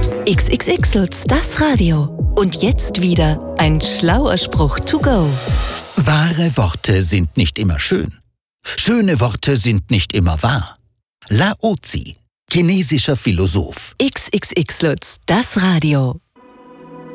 XXX Lutz, das Radio. Und jetzt wieder ein schlauer Spruch to go. Wahre Worte sind nicht immer schön. Schöne Worte sind nicht immer wahr. Lao Tzu, chinesischer Philosoph. XXX Lutz, das Radio.